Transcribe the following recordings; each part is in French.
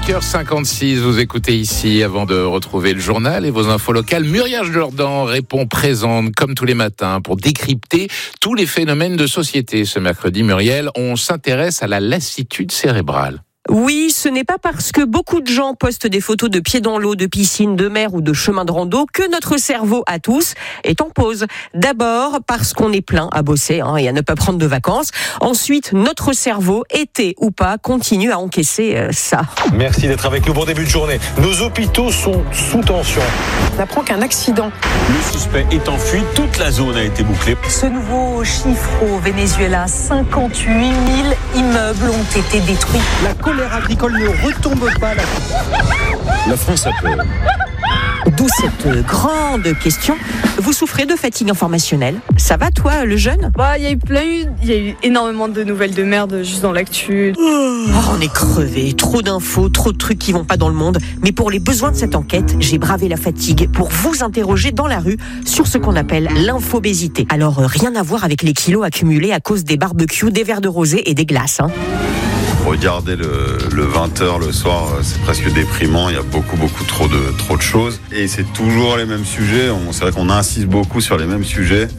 5h56, vous écoutez ici, avant de retrouver le journal et vos infos locales, Muriel Jourdan répond présente comme tous les matins pour décrypter tous les phénomènes de société. Ce mercredi, Muriel, on s'intéresse à la lassitude cérébrale. Oui, ce n'est pas parce que beaucoup de gens postent des photos de pieds dans l'eau, de piscine, de mer ou de chemin de rando que notre cerveau à tous est en pause. D'abord parce qu'on est plein à bosser et à ne pas prendre de vacances. Ensuite, notre cerveau, été ou pas, continue à encaisser ça. Merci d'être avec nous. Bon début de journée. Nos hôpitaux sont sous tension. On apprend qu'un accident. Le suspect est en fuite. Toute la zone a été bouclée. Ce nouveau chiffre au Venezuela, 58 000 immeubles ont été détruits. La colère agricole ne retombe pas. La France a peur. D'où cette grande question. Vous souffrez de fatigue informationnelle? Ça va, toi, le jeune? Il y a eu énormément de nouvelles de merde juste dans l'actu. On est crevé, trop d'infos, trop de trucs qui vont pas dans le monde. Mais pour les besoins de cette enquête, j'ai bravé la fatigue pour vous interroger dans la rue sur ce qu'on appelle l'infobésité. Alors, rien à voir avec les kilos accumulés à cause des barbecues, des verres de rosé et des glaces. Regardez le 20h le soir, c'est presque déprimant. Il y a beaucoup trop de choses. Et c'est toujours les mêmes sujets. C'est vrai qu'on insiste beaucoup sur les mêmes sujets.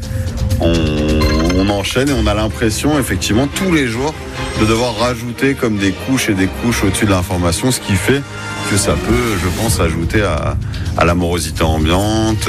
On enchaîne et on a l'impression, effectivement, tous les jours, de devoir rajouter comme des couches et des couches au-dessus de l'information, ce qui fait que ça peut, je pense, ajouter à la morosité ambiante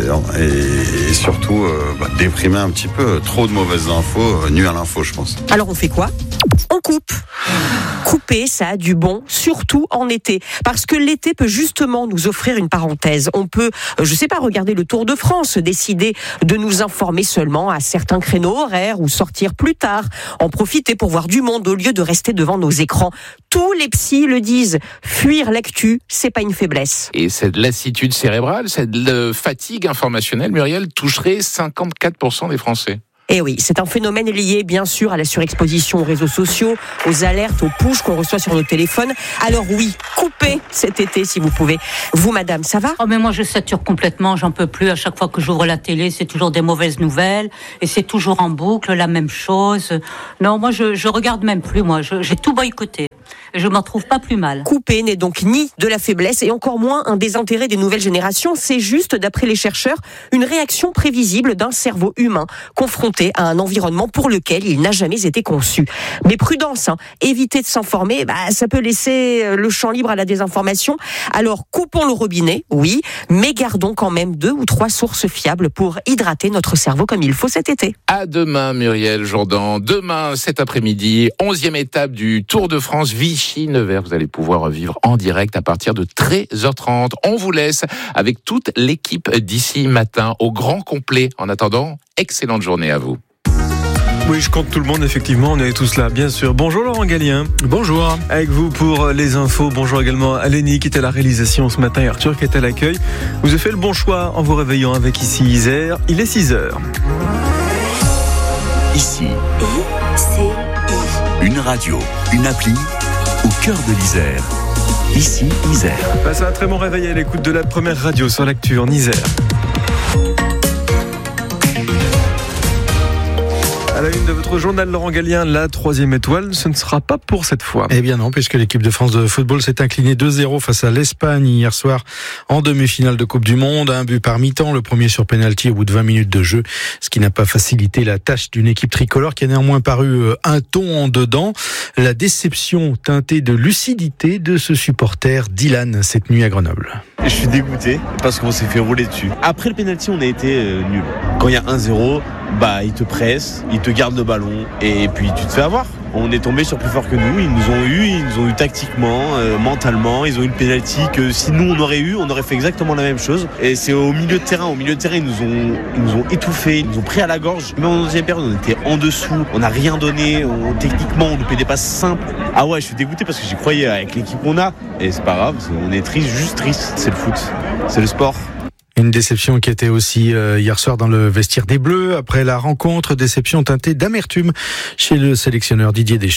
et surtout déprimer un petit peu. Trop de mauvaises infos nuit à l'info, je pense. Alors on fait quoi? On coupe. Couper, ça a du bon, surtout en été. Parce que l'été peut justement nous offrir une parenthèse. On peut, regarder le Tour de France, décider de nous informer seulement à certains créneaux horaires ou sortir plus tard, en profiter pour voir du monde au lieu de rester devant nos écrans. Tous les psys le disent, fuir l'actu, c'est pas une faiblesse. Et cette lassitude cérébrale, cette fatigue informationnelle, Muriel, toucherait 54% des Français. Et oui, c'est un phénomène lié bien sûr à la surexposition aux réseaux sociaux, aux alertes, aux pushs qu'on reçoit sur nos téléphones. Alors oui, coupez cet été si vous pouvez. Vous, madame, ça va? Mais moi je sature complètement, j'en peux plus. À chaque fois que j'ouvre la télé, c'est toujours des mauvaises nouvelles et c'est toujours en boucle, la même chose. Non, moi je regarde même plus, j'ai tout boycotté. Je m'en trouve pas plus mal. Couper n'est donc ni de la faiblesse et encore moins un désintérêt des nouvelles générations. C'est juste, d'après les chercheurs, une réaction prévisible d'un cerveau humain confronté à un environnement pour lequel il n'a jamais été conçu. Mais prudence, éviter de s'informer, ça peut laisser le champ libre à la désinformation. Alors coupons le robinet, oui, mais gardons quand même 2 ou 3 sources fiables pour hydrater notre cerveau comme il faut cet été. À demain, Muriel Jourdan. Demain, cet après-midi, 11e étape du Tour de France Vichy-Nevers. Vous allez pouvoir vivre en direct à partir de 13h30. On vous laisse avec toute l'équipe d'ici matin au grand complet. En attendant, excellente journée à vous. Oui, je compte tout le monde, effectivement, on est tous là, bien sûr. Bonjour Laurent Gallien. Bonjour. Avec vous pour les infos. Bonjour également à Lénie qui était à la réalisation ce matin et Arthur qui était à l'accueil. Vous avez fait le bon choix en vous réveillant avec ici Isère. Il est 6h. Ici, une radio, une appli au cœur de l'Isère. Ici, Isère. Passez un très bon réveil à l'écoute de la première radio sur l'actu en Isère. À la une de votre journal, Laurent Gallien, la 3e étoile, ce ne sera pas pour cette fois. Eh bien non, puisque l'équipe de France de football s'est inclinée 2-0 face à l'Espagne hier soir en demi-finale de Coupe du Monde. Un but par mi-temps, le premier sur pénalty au bout de 20 minutes de jeu, ce qui n'a pas facilité la tâche d'une équipe tricolore qui a néanmoins paru un ton en dedans. La déception teintée de lucidité de ce supporter Dylan cette nuit à Grenoble. Je suis dégoûté parce qu'on s'est fait rouler dessus. Après le pénalty, on a été nuls. Quand il y a 1-0, ils te pressent, ils te gardent le ballon et puis tu te fais avoir. On est tombé sur plus fort que nous, ils nous ont eu tactiquement, mentalement, ils ont eu le pénalty que si nous on aurait fait exactement la même chose. Et c'est au milieu de terrain, ils nous ont étouffés, ils nous ont pris à la gorge. Même en deuxième période, on était en dessous, on n'a rien donné, techniquement on loupait des passes simples. Ah ouais, je suis dégoûté parce que j'y croyais avec l'équipe qu'on a. Et c'est pas grave, on est triste, juste triste. C'est le foot, c'est le sport. Une déception qui était aussi hier soir dans le vestiaire des Bleus. Après la rencontre, déception teintée d'amertume chez le sélectionneur Didier Deschamps.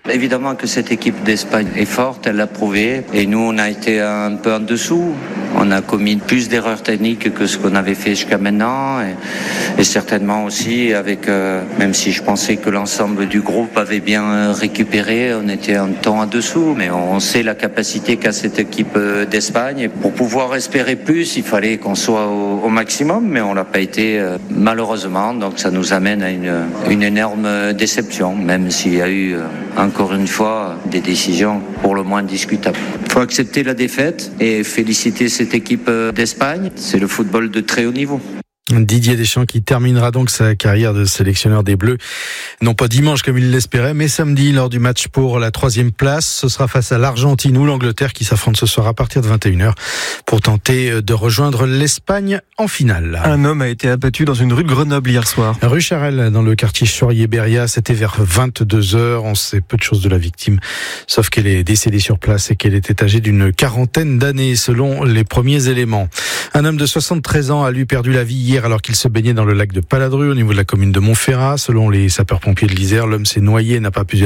Évidemment que cette équipe d'Espagne est forte, elle l'a prouvé. Et nous, on a été un peu en dessous. On a commis plus d'erreurs techniques que ce qu'on avait fait jusqu'à maintenant. Et certainement aussi, avec, même si je pensais que l'ensemble du groupe avait bien récupéré, on était un temps en dessous. Mais on sait la capacité qu'a cette équipe d'Espagne. Et pour pouvoir espérer plus, il fallait qu'on soit au maximum. Mais on l'a pas été, malheureusement. Donc ça nous amène à une énorme déception, même s'il y a eu encore une fois des décisions pour le moins discutables. Il faut accepter la défaite et féliciter cette équipe d'Espagne. C'est le football de très haut niveau. Didier Deschamps qui terminera donc sa carrière de sélectionneur des Bleus, non pas dimanche comme il l'espérait, mais samedi lors du match pour la 3e place. Ce sera face à l'Argentine ou l'Angleterre qui s'affrontent ce soir à partir de 21h pour tenter de rejoindre l'Espagne en finale. Un homme a été abattu dans une rue de Grenoble hier soir. Rue Charelle, dans le quartier Chaurier-Beria, c'était vers 22h. On sait peu de choses de la victime, sauf qu'elle est décédée sur place et qu'elle était âgée d'une 40aine d'années selon les premiers éléments. Un homme de 73 ans a lui perdu la vie hier alors qu'il se baignait dans le lac de Paladru au niveau de la commune de Montferrat. Selon les sapeurs-pompiers de l'Isère, l'homme s'est noyé et n'a pas pu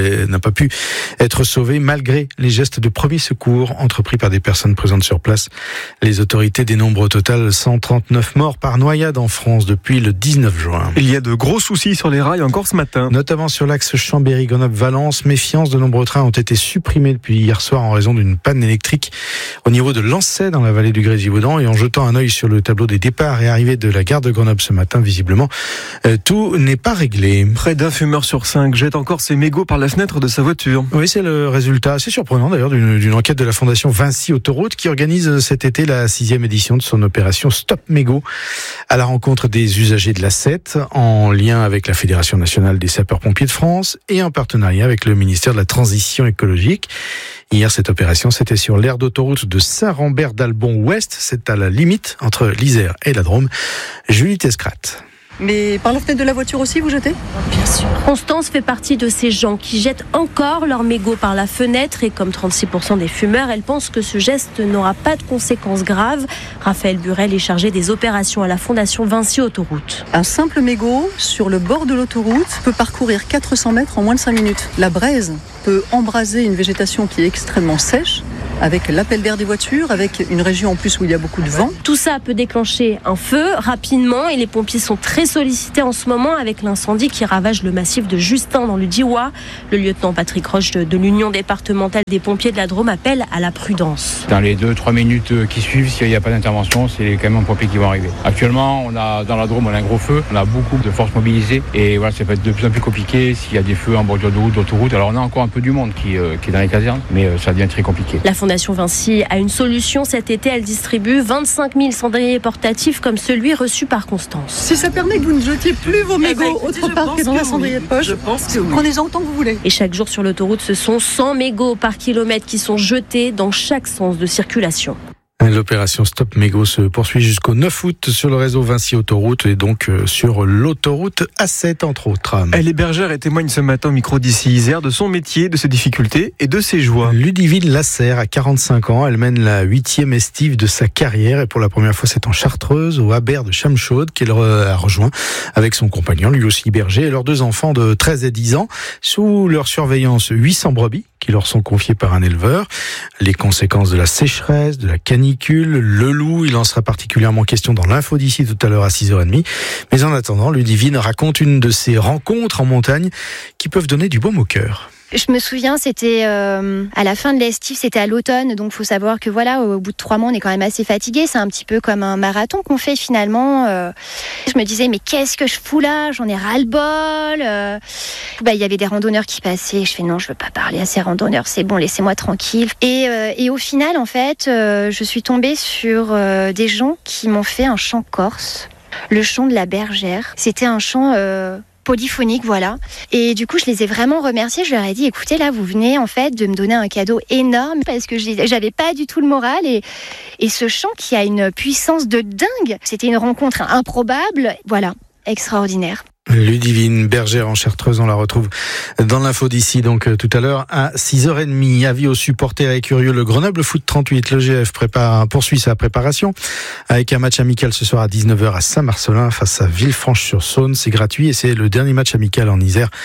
être sauvé malgré les gestes de premier secours entrepris par des personnes présentes sur place. Les autorités dénombrent au total 139 morts par noyade en France depuis le 19 juin. Il y a de gros soucis sur les rails encore ce matin. Notamment sur l'axe Chambéry-Grenoble-Valence. Méfiance, de nombreux trains ont été supprimés depuis hier soir en raison d'une panne électrique au niveau de Lancey dans la vallée du Grésivaudan. Et en jetant un œil sur le tableau des départs et arrivées de la gare de Grenoble ce matin, visiblement, tout n'est pas réglé. Près d'un fumeur sur 5 jette encore ses mégots par la fenêtre de sa voiture. Oui, c'est le résultat assez surprenant d'ailleurs d'une enquête de la Fondation Vinci Autoroute qui organise cet été la 6e édition de son opération Stop Mégots à la rencontre des usagers de l'A7 en lien avec la Fédération nationale des sapeurs-pompiers de France et en partenariat avec le ministère de la Transition écologique. Hier, cette opération, c'était sur l'aire d'autoroute de Saint-Rambert-d'Albon-Ouest. C'est à la limite entre l'Isère et la Drôme. Julie Tescrat. Mais par la fenêtre de la voiture aussi, vous jetez ? Bien sûr. Constance fait partie de ces gens qui jettent encore leurs mégots par la fenêtre et comme 36% des fumeurs, elle pense que ce geste n'aura pas de conséquences graves. Raphaël Burel est chargé des opérations à la Fondation Vinci Autoroute. Un simple mégot sur le bord de l'autoroute peut parcourir 400 mètres en moins de 5 minutes. La braise peut embraser une végétation qui est extrêmement sèche, avec l'appel d'air des voitures, avec une région en plus où il y a beaucoup de vent. Tout ça peut déclencher un feu rapidement et les pompiers sont très sollicités en ce moment avec l'incendie qui ravage le massif de Justin dans le Diois. Le lieutenant Patrick Roche de l'Union départementale des pompiers de la Drôme appelle à la prudence. Dans les 2-3 minutes qui suivent, s'il n'y a pas d'intervention, c'est les camions pompiers qui vont arriver. Actuellement, dans la Drôme, on a un gros feu, on a beaucoup de forces mobilisées et voilà, ça va être de plus en plus compliqué s'il y a des feux en bordure de route, d'autoroute. Alors on a encore un peu du monde qui est dans les casernes, mais ça devient très compliqué. La Fondation Vinci a une solution. Cet été, elle distribue 25 000 cendriers portatifs comme celui reçu par Constance. Si ça permet que vous ne jetiez plus vos mégots autre part que dans un cendrier de poche, je pense que oui. Prenez-en autant que vous voulez. Et chaque jour sur l'autoroute, ce sont 100 mégots par kilomètre qui sont jetés dans chaque sens de circulation. L'opération Stop Mégots se poursuit jusqu'au 9 août sur le réseau Vinci Autoroute et donc sur l'autoroute A7 entre autres. Elle est bergère et témoigne ce matin au micro d'ici Isère de son métier, de ses difficultés et de ses joies. Ludivine Lasserre a 45 ans, elle mène la 8e estive de sa carrière et pour la première fois c'est en Chartreuse, au Habert de Chamchaude qu'elle a rejoint avec son compagnon, lui aussi berger, et leurs 2 enfants de 13 et 10 ans, sous leur surveillance 800 brebis qui leur sont confiés par un éleveur. Les conséquences de la sécheresse, de la canicule, le loup, il en sera particulièrement question dans l'info d'ici tout à l'heure à 6h30. Mais en attendant, Ludivine raconte une de ces rencontres en montagne qui peuvent donner du baume au cœur. Je me souviens, c'était à la fin de l'estive, c'était à l'automne, donc faut savoir que voilà, au bout de 3 mois, on est quand même assez fatigué. C'est un petit peu comme un marathon qu'on fait finalement. Je me disais, mais qu'est-ce que je fous là ? J'en ai ras-le-bol. Il y avait des randonneurs qui passaient. Je fais non, je veux pas parler à ces randonneurs. C'est bon, laissez-moi tranquille. Et au final, en fait, je suis tombée sur des gens qui m'ont fait un chant corse, le chant de la bergère. C'était un chant polyphonique, voilà. Et du coup, je les ai vraiment remerciés. Je leur ai dit, écoutez, là, vous venez en fait de me donner un cadeau énorme parce que j'avais pas du tout le moral. Et ce chant qui a une puissance de dingue, c'était une rencontre improbable. Voilà, extraordinaire. Ludivine, bergère en Chartreuse, on la retrouve dans l'info d'ici, donc tout à l'heure à 6h30. Avis aux supporters et curieux, le Grenoble Foot 38, le GF poursuit sa préparation avec un match amical ce soir à 19h à Saint-Marcelin face à Villefranche-sur-Saône. C'est gratuit et c'est le dernier match amical en Isère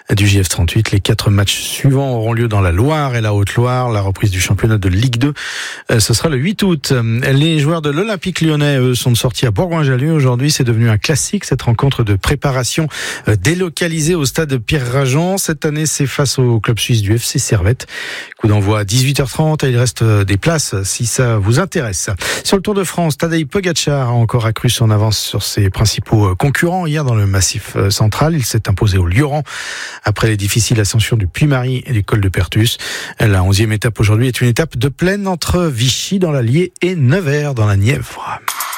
du JF38. Les 4 matchs suivants auront lieu dans la Loire et la Haute-Loire. La reprise du championnat de Ligue 2, ce sera le 8 août. Les joueurs de l'Olympique Lyonnais, eux, sont sortis à Bourgoin-Jallieu. Aujourd'hui, c'est devenu un classique, cette rencontre de préparation délocalisée au stade Pierre-Rajan. Cette année, c'est face au club suisse du FC Servette. Coup d'envoi à 18h30 et il reste des places si ça vous intéresse. Sur le Tour de France, Tadej Pogačar a encore accru son avance sur ses principaux concurrents. Hier, dans le Massif central, il s'est imposé au Lioran après les difficiles ascensions du Puy-Marie et du col de Pertus. La 11e étape aujourd'hui est une étape de plaine entre Vichy dans l'Allier et Nevers dans la Nièvre.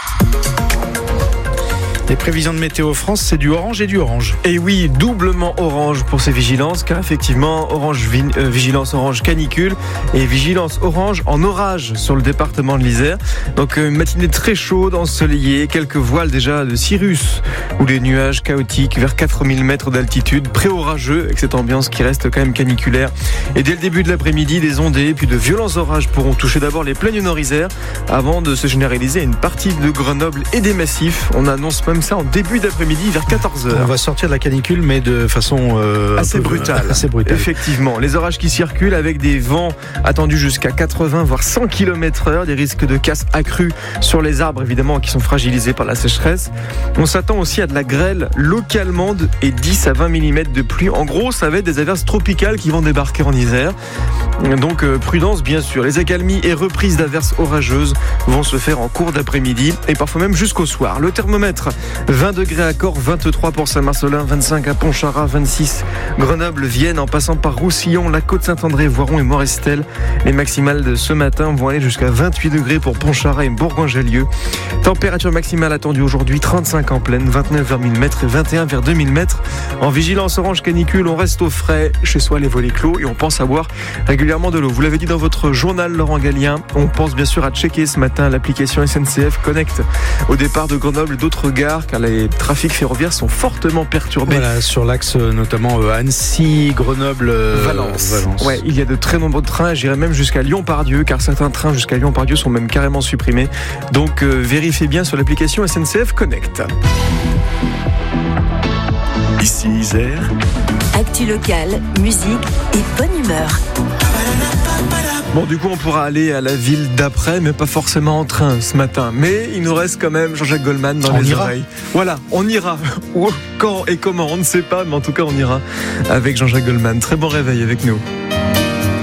Les prévisions de Météo France, c'est du orange et du orange. Et oui, doublement orange pour ces vigilances, car effectivement, vigilance orange canicule et vigilance orange en orage sur le département de l'Isère. Donc une matinée très chaude, ensoleillée, quelques voiles déjà de cirrus, où les nuages chaotiques vers 4000 mètres d'altitude, pré-orageux, avec cette ambiance qui reste quand même caniculaire. Et dès le début de l'après-midi, des ondées, puis de violents orages pourront toucher d'abord les plaines nord-Isère, avant de se généraliser à une partie de Grenoble et des massifs. On annonce même ça en début d'après-midi vers 14h. On va sortir de la canicule, mais de façon assez brutale. Effectivement, les orages qui circulent avec des vents attendus jusqu'à 80 voire 100 km/h, des risques de casse accrus sur les arbres évidemment qui sont fragilisés par la sécheresse. On s'attend aussi à de la grêle localement et 10 à 20 mm de pluie. En gros, ça va être des averses tropicales qui vont débarquer en Isère. Donc prudence bien sûr. Les accalmies et reprises d'averses orageuses vont se faire en cours d'après-midi et parfois même jusqu'au soir. Le thermomètre 20 degrés à Corps, 23 pour Saint-Marcelin, 25 à Pontcharrat, 26 Grenoble, Vienne, en passant par Roussillon, la Côte-Saint-André, Voiron et Morestel. Les maximales de ce matin vont aller jusqu'à 28 degrés pour Pontcharrat et Bourgoin-Jallieu. Température maximale attendue aujourd'hui 35 en plaine, 29 vers 1000 mètres et 21 vers 2000 mètres. En vigilance orange canicule, on reste au frais, chez soi les volets clos et on pense à boire régulièrement de l'eau. Vous l'avez dit dans votre journal, Laurent Gallien, on pense bien sûr à checker ce matin l'application SNCF Connect au départ de Grenoble et d'autres gares, car les trafics ferroviaires sont fortement perturbés. Voilà, sur l'axe notamment Annecy, Grenoble, Valence. Ouais, il y a de très nombreux trains, j'irai même jusqu'à Lyon-Pardieu, car certains trains jusqu'à Lyon-Pardieu sont même carrément supprimés. Donc vérifiez bien sur l'application SNCF Connect. Ici Isère. Actu locale, musique et bonne humeur. Bon, du coup, on pourra aller à la ville d'après, mais pas forcément en train ce matin. Mais il nous reste quand même Jean-Jacques Goldman dans les oreilles. Voilà, on ira. Où, quand et comment, on ne sait pas, mais en tout cas, on ira avec Jean-Jacques Goldman. Très bon réveil avec nous.